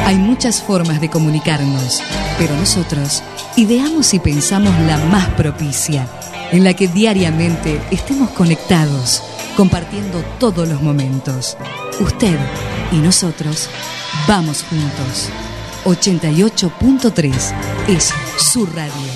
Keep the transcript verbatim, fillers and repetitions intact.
Hay muchas formas de comunicarnos, pero nosotros ideamos y pensamos la más propicia, en la que diariamente estemos conectados, compartiendo todos los momentos. Usted y nosotros vamos juntos. ochenta y ocho punto tres es su radio.